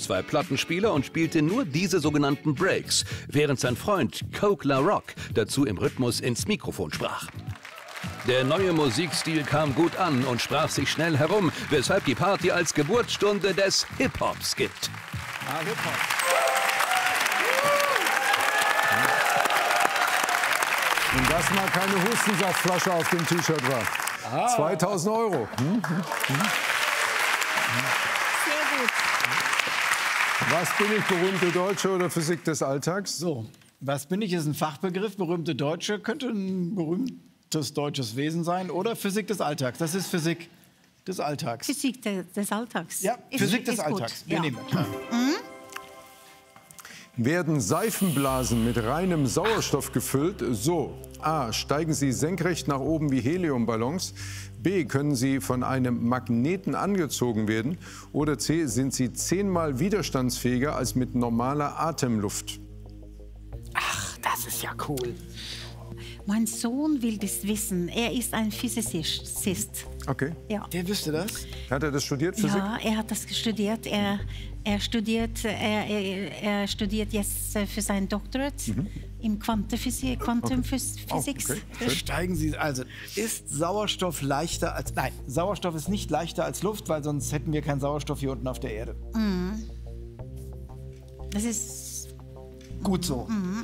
2 Plattenspieler und spielte nur diese sogenannten Breaks, während sein Freund Coke La Rock dazu im Rhythmus ins Mikrofon sprach. Der neue Musikstil kam gut an und sprach sich schnell herum, weshalb die Party als Geburtsstunde des Hip-Hops gilt. Ah, Hip-Hop. Und das mal keine Hustensaftflasche auf dem T-Shirt war. 2000 €. Sehr gut. Was bin ich, berühmte Deutsche oder Physik des Alltags? So, was bin ich ist ein Fachbegriff. Berühmte Deutsche könnte ein berühmtes deutsches Wesen sein oder Physik des Alltags. Das ist Physik des Alltags. Physik des Alltags. Ja, Physik des ist Alltags. Gut. Wir Ja. nehmen das. Werden Seifenblasen mit reinem Sauerstoff gefüllt, so A. Steigen sie senkrecht nach oben wie Heliumballons, B. Können sie von einem Magneten angezogen werden oder C. Sind sie 10-mal widerstandsfähiger als mit normaler Atemluft? Das ist ja cool. Mein Sohn will das wissen. Er ist ein Physizist. Okay. Ja. Wer wüsste das? Hat er das studiert, Physik? Ja, er hat das studiert. Er studiert jetzt für sein Doktorat im Quantenphysik. Okay. Schön. Steigen Sie, also ist Sauerstoff leichter als, nein, Sauerstoff ist nicht leichter als Luft, weil sonst hätten wir keinen Sauerstoff hier unten auf der Erde. Das ist Gut so.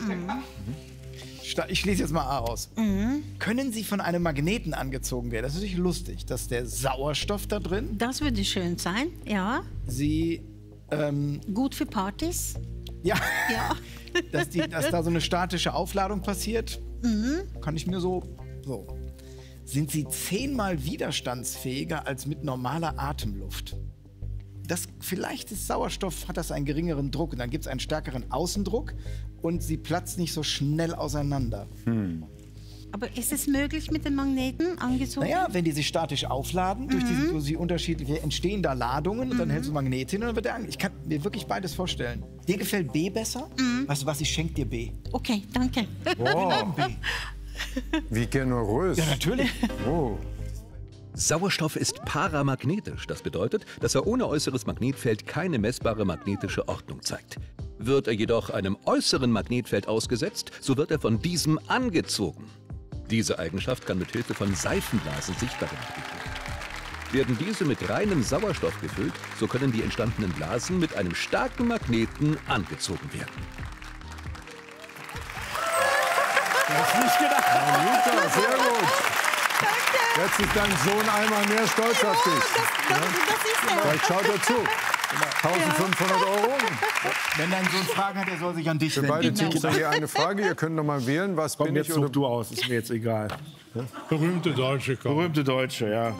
Ich schließe jetzt mal A aus. Können Sie von einem Magneten angezogen werden? Das ist natürlich lustig, dass der Sauerstoff da drin, das würde schön sein. Ja, Sie, gut für Partys. ja, Ja. dass da so eine statische Aufladung passiert, kann ich mir so. Sind Sie 10-mal widerstandsfähiger als mit normaler Atemluft? Vielleicht ist Sauerstoff, hat das einen geringeren Druck und dann gibt es einen stärkeren Außendruck und sie platzt nicht so schnell auseinander. Aber ist es möglich mit den Magneten angezogen? Naja, wenn die sich statisch aufladen, durch die unterschiedliche entstehen da Ladungen und dann hältst du Magnet hin und dann wird der Ich kann mir wirklich beides vorstellen. Dir gefällt B besser? Weißt du was, ich schenke dir B. Okay, danke. Wow, B. wie generös. Ja, natürlich. Oh. Sauerstoff ist paramagnetisch. Das bedeutet, dass er ohne äußeres Magnetfeld keine messbare magnetische Ordnung zeigt. Wird er jedoch einem äußeren Magnetfeld ausgesetzt, so wird er von diesem angezogen. Diese Eigenschaft kann mit Hilfe von Seifenblasen sichtbar gemacht werden. Werden diese mit reinem Sauerstoff gefüllt, so können die entstandenen Blasen mit einem starken Magneten angezogen werden. Das ist nicht gedacht. Anita, sehr gut. Jetzt ist dein Sohn einmal mehr stolz auf dich. Das ist er. Vielleicht schaut er zu. 1500 €. Wenn dein Sohn Fragen hat, er soll sich an dich Für wenden. beide Teams hier eine Frage. Ihr könnt noch mal wählen, was Komm, bin jetzt ich such oder du aus, ist mir jetzt egal. Berühmte Deutsche kommen. Berühmte Deutsche, ja.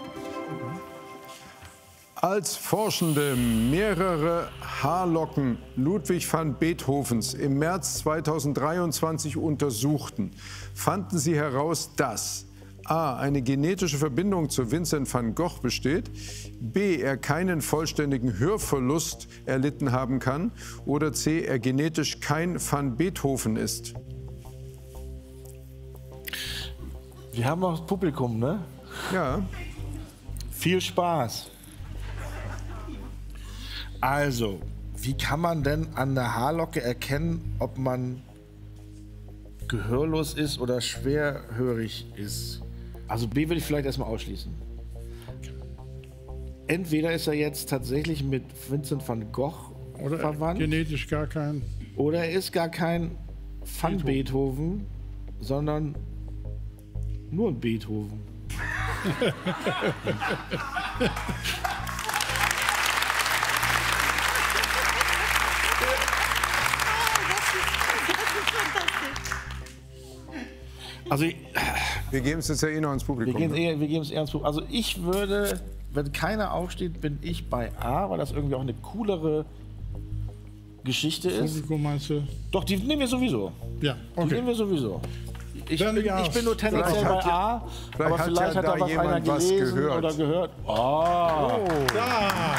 Als Forschende mehrere Haarlocken Ludwig van Beethovens im März 2023 untersuchten, fanden sie heraus, dass A. eine genetische Verbindung zu Vincent van Gogh besteht, B. er keinen vollständigen Hörverlust erlitten haben kann oder C. er genetisch kein Van Beethoven ist. Wir haben auch das Publikum, ne? Ja, Viel Spaß. Also, wie kann man denn an der Haarlocke erkennen, ob man gehörlos ist oder schwerhörig ist? Also B will ich vielleicht erstmal ausschließen. Entweder ist er jetzt tatsächlich mit Vincent van Gogh Oder verwandt genetisch gar kein. oder er ist gar kein Van Beethoven, sondern nur ein Beethoven. Also wir geben es jetzt ja eh noch ins wir Publikum. geben Ne? es eher ins Buch. Also ich würde, wenn keiner aufsteht, bin ich bei A, weil das irgendwie auch eine coolere Geschichte ist. Publikum meinst du? Doch, die nehmen wir sowieso. Ja, Die nehmen okay. wir sowieso. Ich Dann ja. bin nur tendenziell Vielleicht bei hat A, vielleicht aber hat vielleicht ja hat da da was einer jemand was gelesen gehört. oder gehört. Oh. Ja.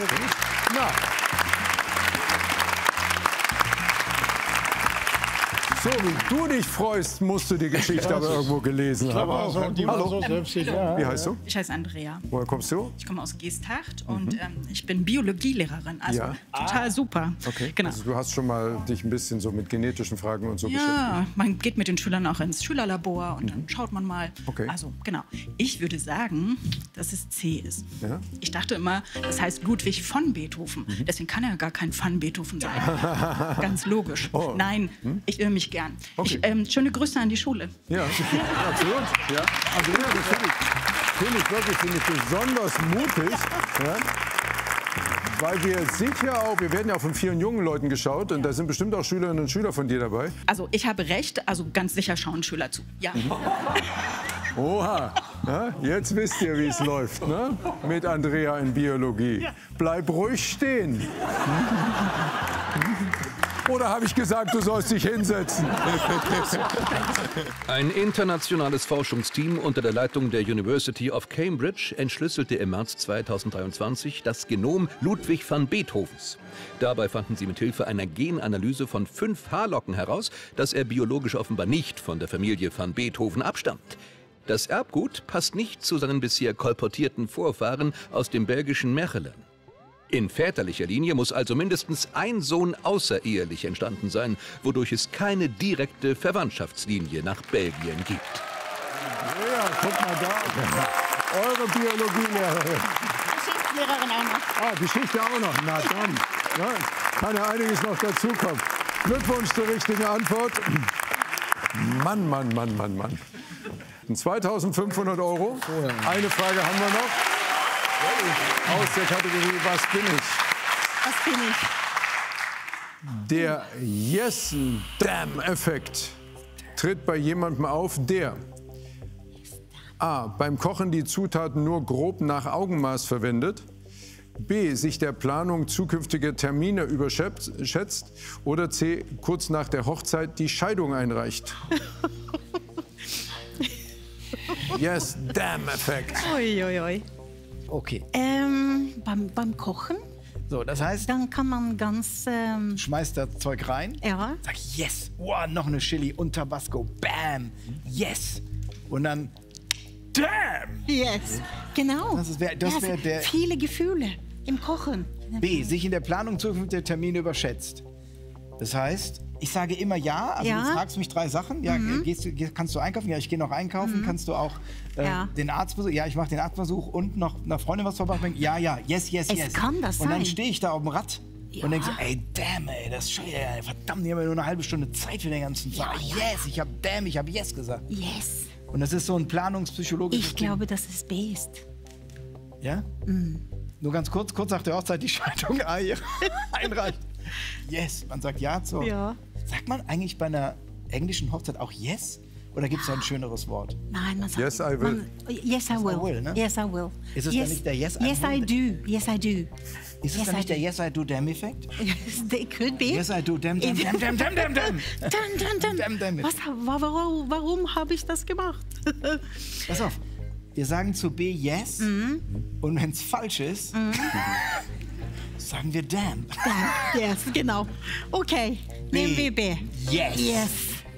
Na. So wie du dich freust, musst du die Geschichte aber irgendwo gelesen haben. Aber die war so selbstsicher. Wie heißt du? Ich heiße Andrea. Woher kommst du? Ich komme aus Geesthacht und ich bin Biologielehrerin. Also Ja. total super. Okay. Genau. Also du hast schon mal dich ein bisschen so mit genetischen Fragen und so beschäftigt. Ja, man geht mit den Schülern auch ins Schülerlabor und dann schaut man mal. Okay. Also, genau. Ich würde sagen, dass es C ist. Ja? Ich dachte immer, das heißt Ludwig von Beethoven. Deswegen kann er gar kein von Beethoven sein. Ganz logisch. Oh. Nein, ich irre mich gern. Okay. Schöne Grüße an die Schule. Ja, absolut. Ja. Andrea, das finde ich besonders mutig. Ja? Weil wir sind ja auch, wir werden ja auch von vielen jungen Leuten geschaut und da sind bestimmt auch Schülerinnen und Schüler von dir dabei. Also ich habe recht, also ganz sicher schauen Schüler zu. Ja. Oha, ja, jetzt wisst ihr, wie es läuft, ne? Mit Andrea in Biologie. Bleib ruhig stehen. Oder habe ich gesagt, du sollst dich hinsetzen? Ein internationales Forschungsteam unter der Leitung der University of Cambridge entschlüsselte im März 2023 das Genom Ludwig van Beethovens. Dabei fanden sie mit Hilfe einer Genanalyse von 5 Haarlocken heraus, dass er biologisch offenbar nicht von der Familie van Beethoven abstammt. Das Erbgut passt nicht zu seinen bisher kolportierten Vorfahren aus dem belgischen Mechelen. In väterlicher Linie muss also mindestens ein Sohn außerehelich entstanden sein, wodurch es keine direkte Verwandtschaftslinie nach Belgien gibt. Ja, guck mal da. Eure Biologielehrerin. Geschichtslehrerin auch noch. Ah, Geschichte auch noch. Na dann. Ja, kann ja einiges noch dazukommen. Glückwunsch zur richtigen Antwort. Mann, Mann, Mann, Mann, Mann. 2.500 €. Eine Frage haben wir noch. Aus der Kategorie Was bin ich? Was bin ich? Der Yes-Damn-Effekt tritt bei jemandem auf, der A. beim Kochen die Zutaten nur grob nach Augenmaß verwendet, B. sich der Planung zukünftiger Termine überschätzt oder C. kurz nach der Hochzeit die Scheidung einreicht. Yes-Damn-Effekt. Uiuiui. Okay. Beim Kochen, So, das heißt, dann kann man ganz, schmeißt das Zeug rein. ja, Sag yes. Wow, noch eine Chili und Tabasco. Bam. Yes. Und dann damn. yes, genau. Das wär der- Viele Gefühle im Kochen. B. Sich in der Planung zukünftiger Termine überschätzt. Das heißt, ich sage immer ja. Also Ja. du fragst mich 3 Sachen. Ja, kannst du einkaufen? Ja, ich gehe noch einkaufen. Kannst du auch Ja. den Arztbesuch? Ja, ich mache den Arztbesuch und noch einer Freundin was vorbei. Ja, ja, yes, yes, Es yes. kann das Und dann sein. stehe ich da auf dem Rad Ja. und denke so, ey, damn, ey, das ist scheiße, ey, verdammt, ich habe ja nur eine halbe Stunde Zeit für den ganzen Tag. Yes, ich habe yes gesagt. Yes. Und das ist so ein planungspsychologisches Ich glaube, dass es B ist. Ding. Ja? Nur ganz kurz nach der Hochzeit die Scheidung einreicht. Yes, man sagt ja zur. Ja. Sagt man eigentlich bei einer englischen Hochzeit auch yes? Oder gibt es da ein schöneres Wort? Nein, man sagt, Yes, I will. Yes, I will. will, ne? Yes, I will. Ist es dann nicht der Yes, I Yes, will? I do. Yes, I do. Ist es Yes, dann I nicht der do. Yes, I do, damn Effekt? It could be. Yes, I do, damn, damn, damn, damn, damn, damn, damn. Damn, damn it. Warum habe ich das gemacht? Pass auf, wir sagen zu B yes und wenn es falsch ist, sagen wir damn. Yes, genau. Okay, nehmen wir B. Yes. Yes.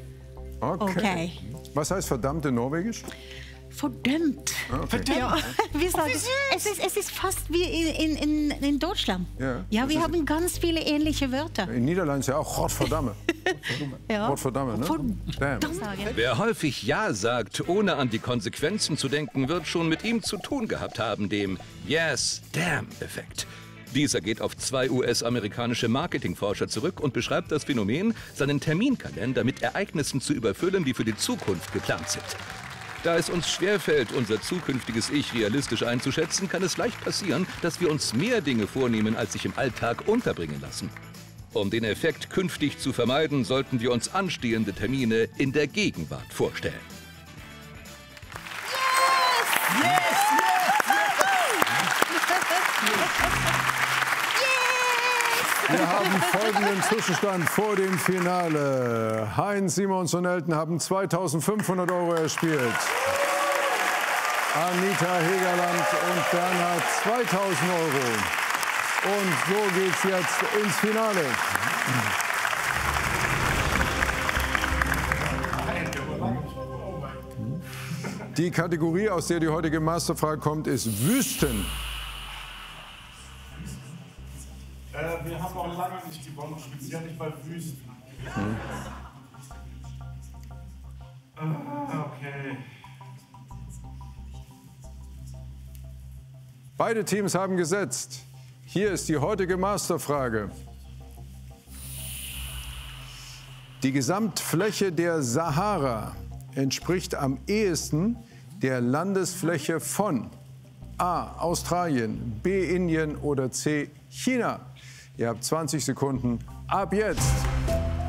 Okay. Was heißt verdammt in Norwegisch? Verdammt. Okay. Ja, wir sagen, es ist fast wie in Deutschland. Ja, Ja, das wir ist- haben ganz viele ähnliche Wörter. In Niederlanden ist ja auch Gottverdamme. Ja. Gottverdamme, ne? Damn. Sagen. Wer häufig Ja sagt, ohne an die Konsequenzen zu denken, wird schon mit ihm zu tun gehabt haben, dem Yes-Damn-Effekt. Dieser geht auf 2 US-amerikanische Marketingforscher zurück und beschreibt das Phänomen, seinen Terminkalender mit Ereignissen zu überfüllen, die für die Zukunft geplant sind. Da es uns schwerfällt, unser zukünftiges Ich realistisch einzuschätzen, kann es leicht passieren, dass wir uns mehr Dinge vornehmen, als sich im Alltag unterbringen lassen. Um den Effekt künftig zu vermeiden, sollten wir uns anstehende Termine in der Gegenwart vorstellen. Wir haben folgenden Zwischenstand vor dem Finale. Heinz, Simons und Elton haben 2.500 € erspielt. Anita Hegerland und Bernhard 2.000 €. Und so geht's jetzt ins Finale. Die Kategorie, aus der die heutige Masterfrage kommt, ist Wüsten. Wir haben auch lange nicht gewonnen, speziell nicht bei Wüsten. Okay. Beide Teams haben gesetzt. Hier ist die heutige Masterfrage. Die Gesamtfläche der Sahara entspricht am ehesten der Landesfläche von A. Australien, B. Indien oder C. China. Ihr habt 20 Sekunden ab jetzt.